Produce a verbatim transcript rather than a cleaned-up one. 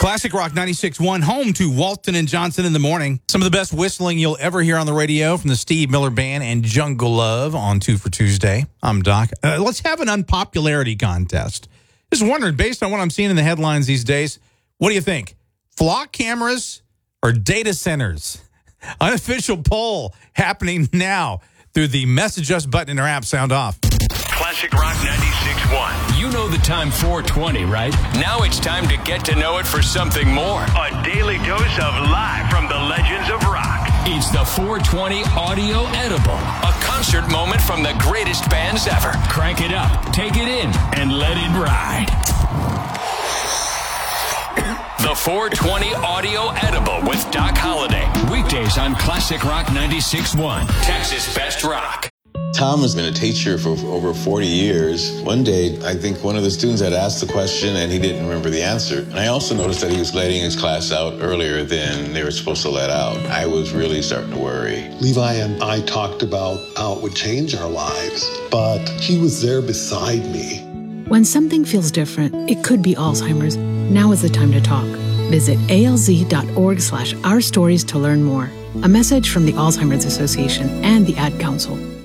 Classic Rock ninety-six point one, home to Walton and Johnson in the morning. Some of the best whistling you'll ever hear on the radio from the Steve Miller Band and Jungle Love on Two for Tuesday. I'm Doc. Uh, let's have an unpopularity contest. Just wondering, based on what I'm seeing in the headlines these days, what do you think? Flock cameras or data centers? Unofficial poll happening now through the Message Us button in our app. Sound off. Classic Rock ninety-six point one. You know the time four twenty, right? Now it's time to get to know it for something more. A daily dose of live from the legends of rock. It's the four twenty Audio Edible. A concert moment from the greatest bands ever. Crank it up, take it in, and let it ride. The four twenty Audio Edible with Doc Holliday. Weekdays on Classic Rock ninety-six point one. Texas Best Rock. Tom has been a teacher for over forty years. One day, I think one of the students had asked the question and he didn't remember the answer. And I also noticed that he was letting his class out earlier than they were supposed to let out. I was really starting to worry. Levi and I talked about how it would change our lives, but he was there beside me. When something feels different, it could be Alzheimer's. Now is the time to talk. Visit alz.org slash our stories to learn more. A message from the Alzheimer's Association and the Ad Council.